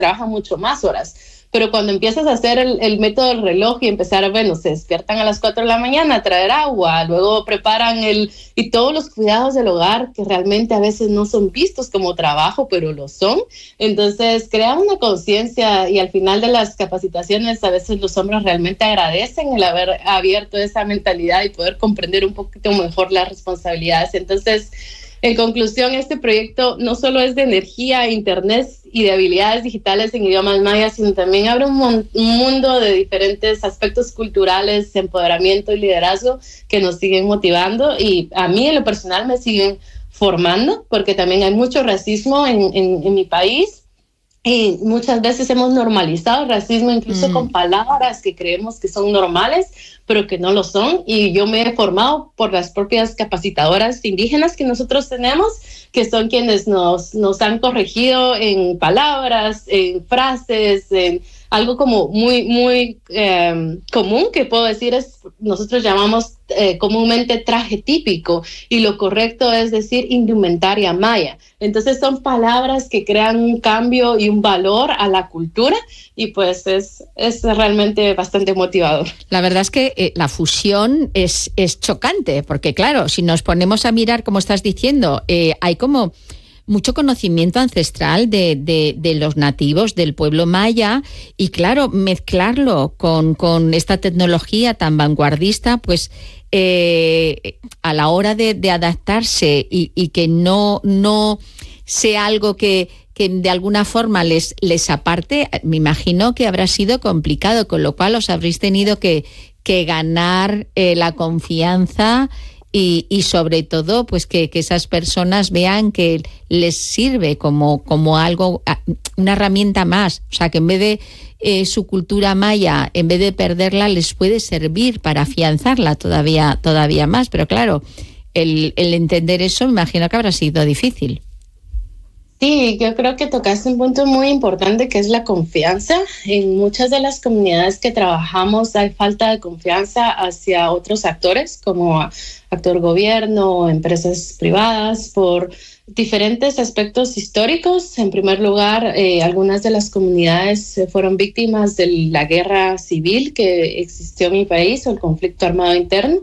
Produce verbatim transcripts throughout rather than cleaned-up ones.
trabajan mucho más horas. Pero cuando empiezas a hacer el, el método del reloj y empezar, bueno, se despiertan a las cuatro de la mañana a traer agua, luego preparan el, y todos los cuidados del hogar que realmente a veces no son vistos como trabajo, pero lo son. Entonces, crea una conciencia y al final de las capacitaciones a veces los hombres realmente agradecen el haber abierto esa mentalidad y poder comprender un poquito mejor las responsabilidades. Entonces, en conclusión, este proyecto no solo es de energía, internet y de habilidades digitales en idiomas mayas, sino también abre un, mon- un mundo de diferentes aspectos culturales, empoderamiento y liderazgo que nos siguen motivando y a mí en lo personal me siguen formando, porque también hay mucho racismo en, en, en mi país. Y muchas veces hemos normalizado el racismo incluso mm. con palabras que creemos que son normales, pero que no lo son. Y yo me he formado por las propias capacitadoras indígenas que nosotros tenemos, que son quienes nos, nos han corregido en palabras, en frases, en algo como muy, muy eh, común que puedo decir es, nosotros llamamos eh, comúnmente traje típico y lo correcto es decir indumentaria maya. Entonces son palabras que crean un cambio y un valor a la cultura y pues es, es realmente bastante motivador. La verdad es que eh, la fusión es, es chocante porque claro, si nos ponemos a mirar como estás diciendo, eh, hay como mucho conocimiento ancestral de, de, de los nativos del pueblo maya y claro, mezclarlo con, con esta tecnología tan vanguardista, pues eh, a la hora de, de adaptarse y, y que no, no sea algo que, que de alguna forma les, les aparte, me imagino que habrá sido complicado, con lo cual os habréis tenido que, que ganar eh, la confianza Y, y sobre todo pues que, que esas personas vean que les sirve como, como algo, una herramienta más, o sea que en vez de eh, su cultura maya, en vez de perderla, les puede servir para afianzarla todavía, todavía más, pero claro, el, el entender eso me imagino que habrá sido difícil. Sí, yo creo que tocaste un punto muy importante que es la confianza. En muchas de las comunidades que trabajamos hay falta de confianza hacia otros actores como actor gobierno, empresas privadas, por diferentes aspectos históricos. En primer lugar, eh, algunas de las comunidades fueron víctimas de la guerra civil que existió en mi país o el conflicto armado interno.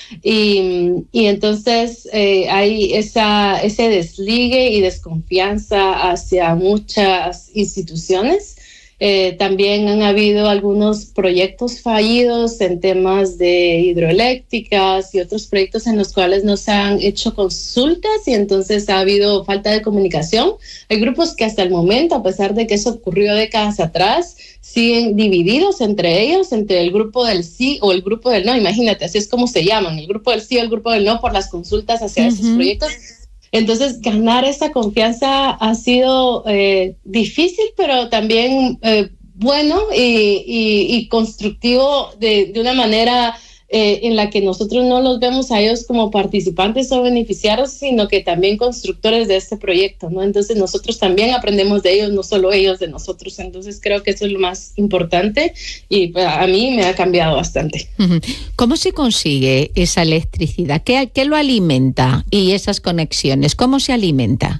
Y, y entonces eh, hay esa, ese desligue y desconfianza hacia muchas instituciones. Eh, también han habido algunos proyectos fallidos en temas de hidroeléctricas y otros proyectos en los cuales no se han hecho consultas y entonces ha habido falta de comunicación. Hay grupos que hasta el momento, a pesar de que eso ocurrió décadas atrás, siguen divididos entre ellos, entre el grupo del sí o el grupo del no. Imagínate, así es como se llaman, el grupo del sí o el grupo del no por las consultas hacia uh-huh. esos proyectos. Entonces, ganar esa confianza ha sido eh, difícil, pero también eh, bueno y, y, y constructivo de, de una manera eh, en la que nosotros no los vemos a ellos como participantes o beneficiarios, sino que también constructores de este proyecto, ¿no? Entonces, nosotros también aprendemos de ellos, no solo ellos de nosotros. Entonces, creo que eso es lo más importante y pues, a mí me ha cambiado bastante. ¿Cómo se consigue esa electricidad? ¿Qué, qué lo alimenta? Y esas conexiones, ¿cómo se alimenta?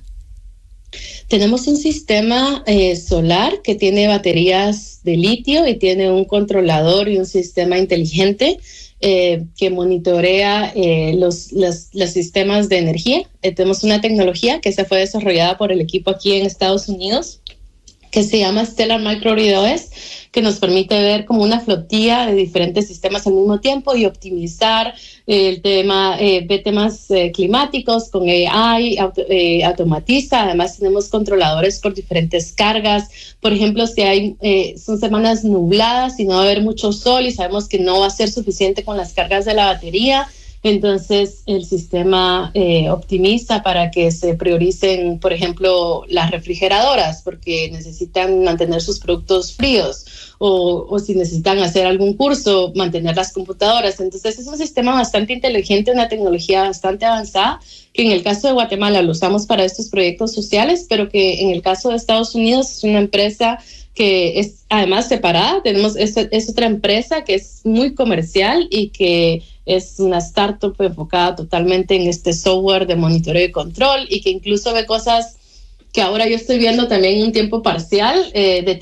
Tenemos un sistema eh, solar que tiene baterías de litio y tiene un controlador y un sistema inteligente eh, que monitorea eh, los, los, los sistemas de energía. Eh, tenemos una tecnología que se fue desarrollada por el equipo aquí en Estados Unidos que se llama Stellar Microgrid, que nos permite ver como una flotilla de diferentes sistemas al mismo tiempo y optimizar el tema, eh, de temas eh, climáticos con A I, auto, eh, automatiza. Además tenemos controladores por diferentes cargas. Por ejemplo, si hay eh, son semanas nubladas y no va a haber mucho sol y sabemos que no va a ser suficiente con las cargas de la batería, entonces el sistema eh, optimiza para que se prioricen, por ejemplo, las refrigeradoras, porque necesitan mantener sus productos fríos, o, o si necesitan hacer algún curso, mantener las computadoras. Entonces es un sistema bastante inteligente, una tecnología bastante avanzada, que en el caso de Guatemala lo usamos para estos proyectos sociales, pero que en el caso de Estados Unidos es una empresa que es además separada. Tenemos es, es otra empresa que es muy comercial y que es una startup enfocada totalmente en este software de monitoreo y control y que incluso ve cosas que ahora yo estoy viendo también en un tiempo parcial eh, de